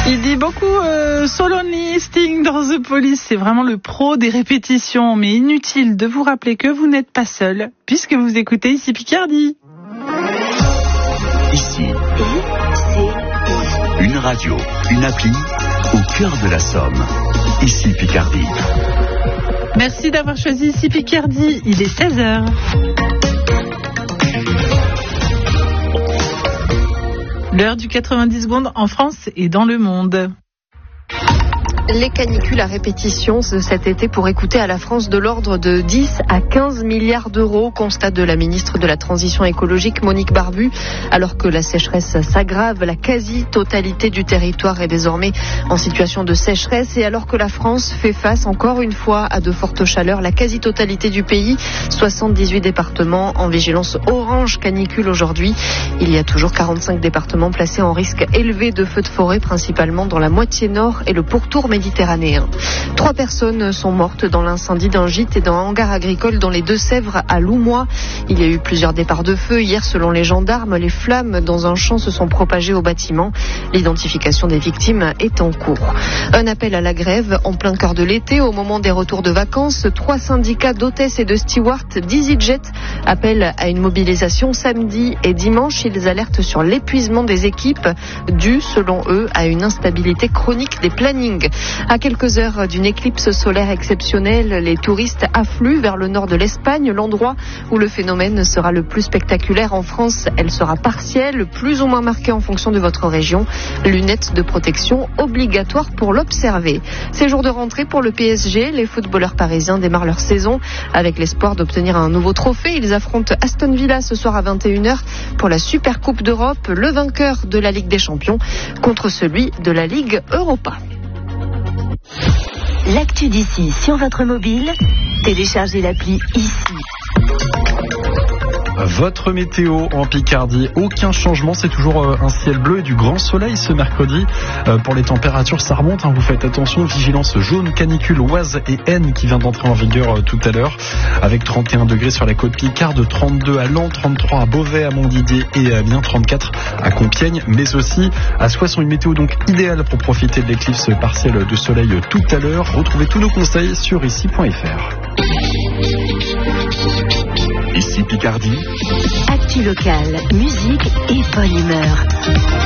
Il dit beaucoup So Lonely, Sting dans The Police. C'est vraiment le pro des répétitions, mais inutile de vous rappeler que vous n'êtes pas seul, puisque vous écoutez ici Picardie. Ici, une radio, une appli, au cœur de la Somme. Ici Picardie. Merci d'avoir choisi ici Picardie. Il est 16h. L'heure du 90 secondes en France et dans le monde. Les canicules à répétition cet été pour écouter à la France de l'ordre de 10 à 15 milliards d'euros, constat de la ministre de la Transition écologique Monique Barbu. Alors que la sécheresse s'aggrave, la quasi-totalité du territoire est désormais en situation de sécheresse et alors que la France fait face encore une fois à de fortes chaleurs, la quasi-totalité du pays, 78 départements en vigilance orange canicule aujourd'hui. Il y a toujours 45 départements placés en risque élevé de feux de forêt, principalement dans la moitié nord et le pourtour méditerranéen. 3 personnes sont mortes dans l'incendie d'un gîte et d'un hangar agricole dans les Deux-Sèvres à Loumois. Il y a eu plusieurs départs de feu. Hier, selon les gendarmes, les flammes dans un champ se sont propagées au bâtiment. L'identification des victimes est en cours. Un appel à la grève en plein cœur de l'été, au moment des retours de vacances. 3 syndicats d'hôtesses et de stewards d'EasyJet appellent à une mobilisation samedi et dimanche. Ils alertent sur l'épuisement des équipes dû, selon eux, à une instabilité chronique des plannings. À quelques heures d'une éclipse solaire exceptionnelle, les touristes affluent vers le nord de l'Espagne, l'endroit où le phénomène sera le plus spectaculaire en France. Elle sera partielle, plus ou moins marquée en fonction de votre région. Lunettes de protection obligatoires pour l'observer. C'est jour de rentrée pour le PSG. Les footballeurs parisiens démarrent leur saison avec l'espoir d'obtenir un nouveau trophée. Ils affrontent Aston Villa ce soir à 21h pour la Super Coupe d'Europe, le vainqueur de la Ligue des Champions contre celui de la Ligue Europa. L'actu d'ici sur votre mobile, téléchargez l'appli ici. Votre météo en Picardie, aucun changement, c'est toujours un ciel bleu et du grand soleil ce mercredi. Pour les températures, ça remonte, vous faites attention, vigilance jaune, canicule, Oise et Aisne qui vient d'entrer en vigueur tout à l'heure, avec 31 degrés sur la côte Picarde, 32 à Laon, 33 à Beauvais, à Montdidier et bien 34 à Compiègne, mais aussi à Soissons, une météo donc idéale pour profiter de l'éclipse partielle de soleil tout à l'heure. Retrouvez tous nos conseils sur ici.fr. Ici Picardie. Actu locale, musique et bonne humeur.